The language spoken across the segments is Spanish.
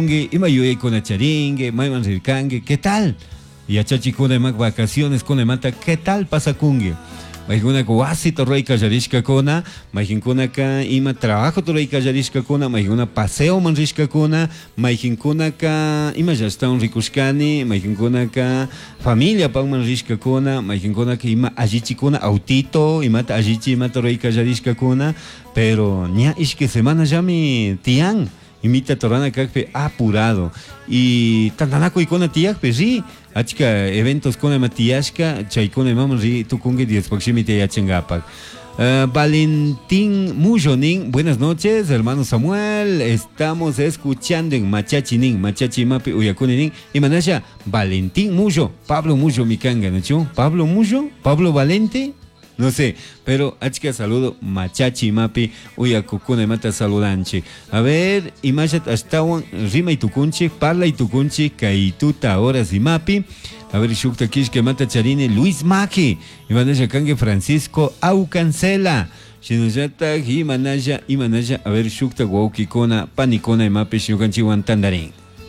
Ima yue con charingue, maiman rircangue, ¿qué tal? Y a chachi con emak vacaciones con emata, ¿qué tal pasa kungue? Majikuna kuasi torrey kallarishka kuna, majinkuna ka ima trabajo torrey kallarishka kuna, majikuna paseo manrishka kuna, majinkuna ka ima yastan rikushkani, majinkuna ka familia pan manrishka kuna, majinkuna ka ima ajichi kuna autito, imata ajichi ima torrey kallarishka kuna, pero nya ishke semana yami tian. Imita torana kakpe apurado y tantanaco y con tiakpe sí achka eventos con matiashka chaikone mamri tukunge 10 proximite yachengapak. Valentín Mujonin, buenas noches, hermano Samuel. Estamos escuchando en Machachinin, Machachi Mapi Uyakuninin y Manasha Valentín Mujo, Pablo Mujo Mikanga, ¿no? Pablo Mujo, Pablo Valente. No sé, pero achka saludo machachi mapi uya kukuna mata saludanchi. A ver, imashat ashtawan rima y tukunchi, parla y tukunchi, kaituta horas y mapi. A ver, shukta kishke mata charine Luis Maki, imanaya kange Francisco Aucancela. Shinujata imanaya, a ver, shukta guaukikona, panikona y mapi shukanchi wantandarin.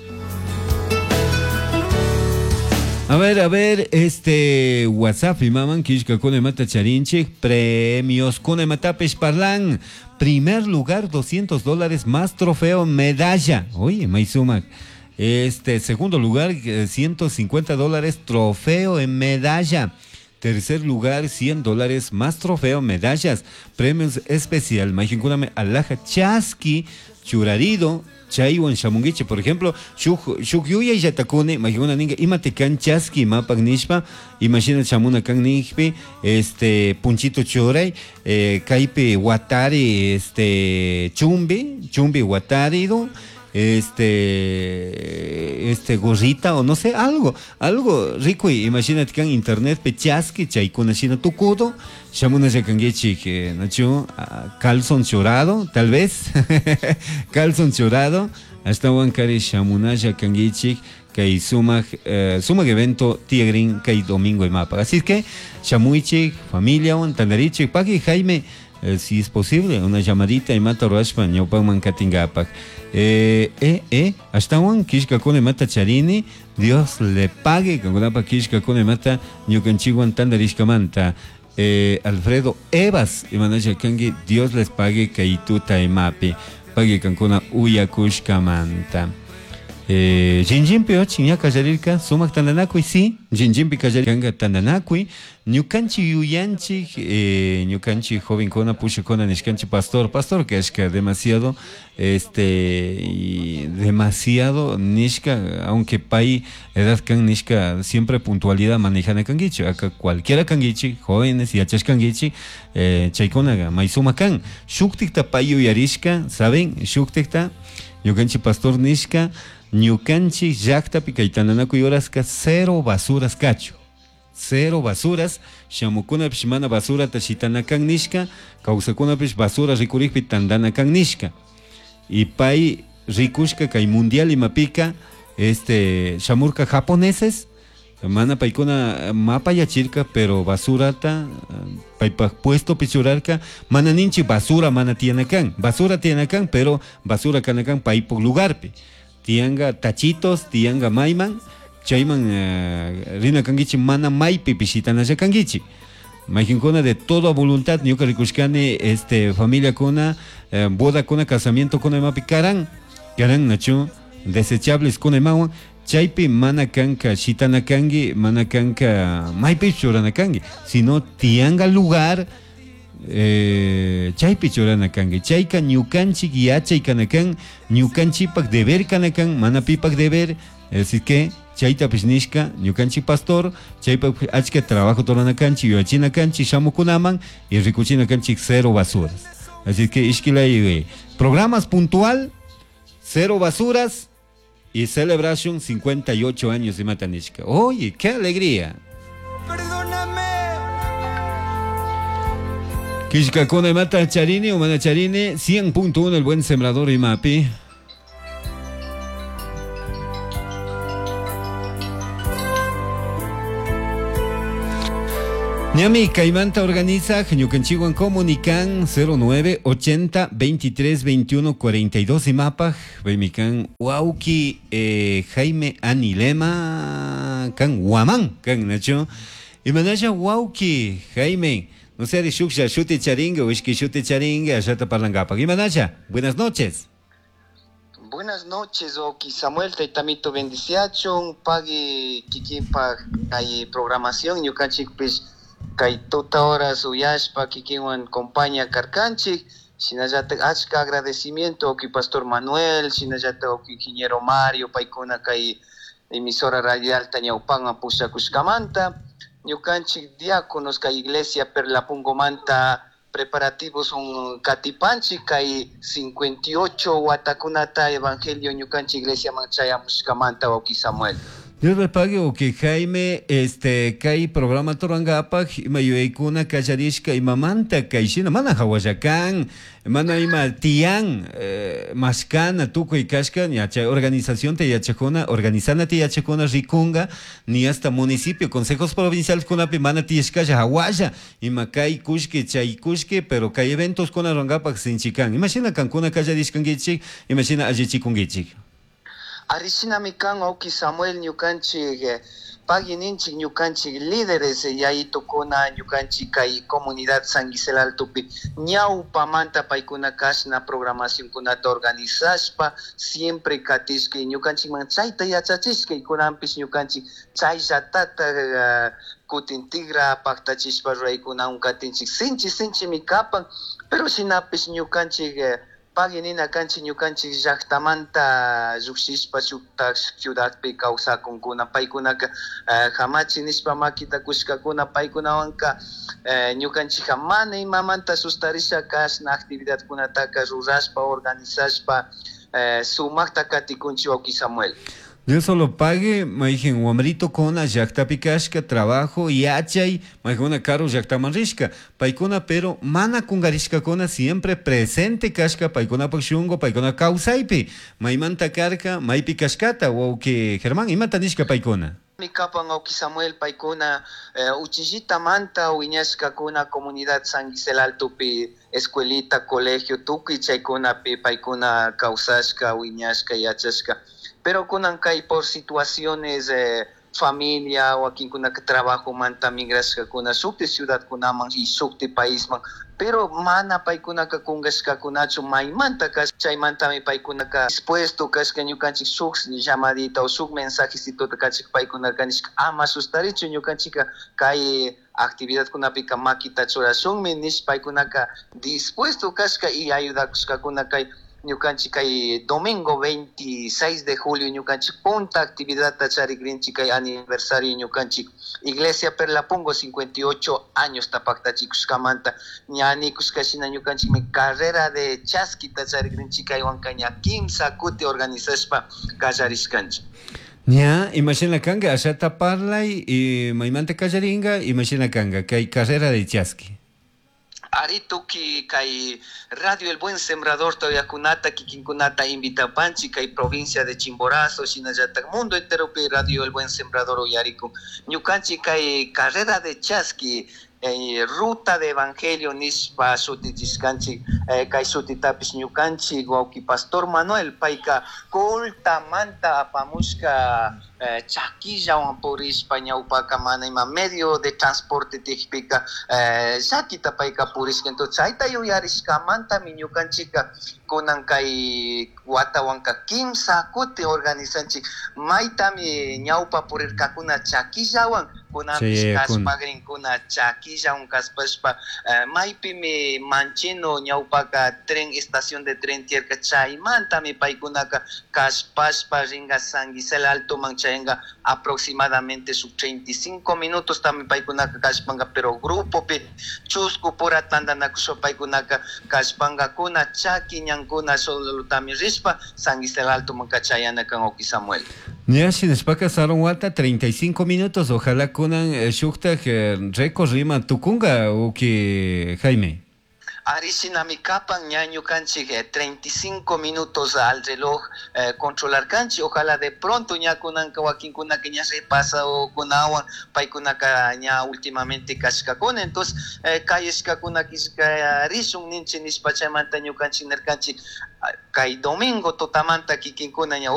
A ver, WhatsApp y maman kishka kone mata charinche, premios kone matapesh parlan, primer lugar $200 más trofeo medalla, oye, Maisumak, segundo lugar $150 trofeo en medalla, tercer lugar $100 más trofeo medallas, premios especial, Majikuname Alaja Chaski, Churarido, Chaiwan Shamungiche, por ejemplo, Shukyuya y Yatakune, Majuna Ninga, Imatecan Chaski, Mapak Nishpa, imagina Chamuna Kan Nishpe, Punchito Choray, Kaipe Watari, Chumbi Watarido, gorrita o no sé, algo rico, imagínate que en internet pechaski, chaikunashina tukudo, Shamuna Yakangechi, que Nacho, calzón chorado, tal vez, calzón chorado, hasta Wankari Shamuna Yakangechi, que hay suma evento Tigrin, que hay domingo y mapa. Así que, Shamuichi, familia, Tandarichi, Pagi Jaime, si es posible, una llamadita y mata Roashpa, Ñopaman Katingapak. Hasta un Kishka Kone Mata Charini, Dios le pague, Kangulapa Kishka Kone Mata, Ñukanchiguan Tandarishka Manta. Alfredo Evas, Imanaya Kangi, Dios les pague, Kaituta y Mapi, pague Kankuna Uyakushka Manta. Jinjimpi ochiña kallarirka sumak tandanakui sí Jinjimpi kallarirka tandanakui ñukanchi yuyanchi ñukanchi joven kona pusha kona nishkanchi pastor que es que demasiado y demasiado nishka, aunque pai edad kan nishka siempre puntualidad manejana kangichi acá cualquiera kangichi jóvenes y achas kangichi chaikona maizuma kan shuktikta payu yarishka saben shuktikta ñukanchi pastor nishka Ñukanchi llaqtapi kaytananaku yorasca cero basuras cacho. Cero basuras, shamukunapish mana basura tashitanakan nishka, kawsakunapish basura rikurikpi tandanakan nishka. Y pay rikushka kay mundial imapika, shamurka japoneses, mana paykuna mapa yachirka, pero basurata, paypak puesto pichurarka, mana ninchi basura mana tianakan. Basura tianakan, pero basura kanakan paypok lugarpi. Tianga tachitos, tianga maiman, chayman rina kangichi mana maipi pishitanasha kangichi. Majinkona de toda voluntad, nyuka rikushkani, familia kona, boda kona, casamiento kona mapi karan nacho, desechables kona mawan, chaypi mana kanka shitana kangi, mana kanka maipi chorana kangi, sino tianga lugar, chaypi chorana kangi chayka ñukanchik yachay kanakan ñukanchipak deber kanakan manapipak deber, así que chayta pisnishka ñukanchik pastor chaypak achka trabajo torana kanchi yoachina kanchi shamukunaman y rikuchina kanchik cero basuras, así que ishkilay programas puntual, cero basuras y celebración 58 años de Matanishka. Oye, qué alegría. Kishka Kone Mata Charini o Mana Charini 100.1 el buen sembrador y mapi. Ñami Caimanta organiza Ñucanchiguan comunican 0980 23 21 42 y mapa Bemican Wauki Jaime Anilema Can Guamán Can Nacho y Manaya Wauki Jaime no sé de Shuksha Shute Charinga o Ishki Shute Charinga Ashata Parlangapa y Manaya buenas noches. Buenas noches, Oki Samuel, Taitamito Bendiciachon, Pagi Kikimpa, hay programación, Yukanchik Pish, Kai Tota Horas Uyashpa, Kikiwan Compañía Carcanchik, Sinayate Achka agradecimiento, Oki Pastor Manuel, Sinayate Oki Ingeniero Mario, Paikuna Kai emisora radial Tañaupanga Pusa Cuscamanta, Yukanchik Diáconos, Kai Iglesia Perlapungomanta, preparativos un Catipanchi, Kai 58 Watakunata Evangelio Ñucanchi Iglesia Manchaya Muscamanta Oki Samuel. Dios le pague o que Jaime kai programa Torangapa mayueikuna kallarishka imamanta kaishina mana hawayakan mana ima tian maskana tuko y kashka yacha organización te yachakona organizana te yachakona rikunga ni hasta municipio consejos provinciales con mana tieshka hawaya ima kai kushke chay kushke pero kai eventos con Torangapa sinchikan imagina kankuna kallarishkan gichi imagina ajichikungichi. Arishina Mikan Oki Samuel Ñucanchik Pagininchik Ñucanchik líderes Yaito Kona Ñucanchik Kai Comunidad San Gisela Altupi Ñaupa Manta Paikuna Kashna programación Kunata organizaspa siempre Katishki Ñucanchik Manchaita Yachachishki Kunampis Ñucanchik Chay Yatata Kutintigra Paktachispa Raikuna Unkatinchik Sinchi Mikapan pero Sinapis Ñucanchik Paginina canchi ñucanchik llaqtamanta lluqshispa shukta ciudadpi kawsakunkuna paykunaka hamachi nispa makita kushkakuna paykunawanka ñucanchik mana imamanta sustarisha kashna actividadkunataka rurashpa organizashpa sumaqta katikunchik Oki Samuel. Dios solo pague, me dijeron, Wamrito Kona, Jacta Picashka, trabajo, y Achay, me dijeron, Caro, Jacta Manrishka, Paikona, pero Mana Kungarishka Kona siempre presente, Kashka, Paikona Pachungo, Paikona Kausaipi, Maimanta Karka, Maipi Kashkata, o que Germán, y Matanishka Paikona. Mi capan Oki Samuel Paikona, Uchijita Manta, Uiñashka Kuna, Comunidad San Gisela Altupi, Escuelita, Colegio, Tuki, Chaikona, Paikona, Kausashka, Uiñashka, Yachashka. Pero kunan kai por situaciones familia o aquí kuna trabajo manta migras kuna subte ciudad kuna man y subte país man pero mana pai kuna ka kungas ka kuna chu mai manta ka chay manta mi pai kuna ka dispuesto ka ska ñukanchik suk llamadita o suk mensajito ka chik pai kuna kanish ama sustarichu ñukanchik kai actividad kuna pika makita chorasun mi nish pai kuna ka dispuesto ka ska y ayuda ka kuna kai Ñucanchik domingo 26 de julio Ñucanchik punta actividad tachari grinchik aniversario Ñucanchik Iglesia Perlapungo 58 años tapactachik kamanta ñani kuskashina Ñucanchik mi carrera de chasqui tachari grinchik wankaña kimsa kuti organizaspa kallarishkanchik. Ya, imagina kanga ashata parlay y maimante kallaringa imagina kanga que hay carrera de chasqui. Arituki kai Radio El Buen Sembrador todavía kunata kikinkunata invita panchi kai provincia de Chimborazo Shinayata mundo entero pe Radio El Buen Sembrador oyariku ñukanchi kai carrera de chasqui ruta de evangelio nispa sutitiskanchi kai sutitapis ñukanchi Oki Pastor Manuel paika kulta manta apamushka chaquilla o por España upaka mana ima medio de transporte tejpika sakita paika puris entonces aita yo yarishka manta mi ñukanchika kunan kai watawanka kimsa kuti organizanchi maitami ñaupa purirka kuna chaquillawan kuna kaspagrin kuna chaquillawan kaspashpa maipi mi manchino ñaupaka tren estación de tren tierka chaymanta mi paikunaka kaspashpa ringa San Gisela Alto Manchayenga aproximadamente sus 35 minutos también paikunaka kaspanga pero grupo pe chusku pura tandanakusho paikunaka kaspanga kuna chaki ñankuna solo también rispa San Gisela Alto Mancachayana kan Oki Samuel. Ya, si nos pasaron Wata 35 minutos, ojalá kunan shukta récord rima tukunga o que Jaime. Arisinami kapan ñaño canchi 35 minutos al reloj controlar canchi. Ojalá de pronto ña kunanka wakinkuna que ña repasa o kunawan paikunaka ña últimamente kashkakuna. Entonces kayashkakuna kishka rishun ninchi nispachaymanta ñukanchik nerkanchik kay domingo tutamanta kikinkuna ña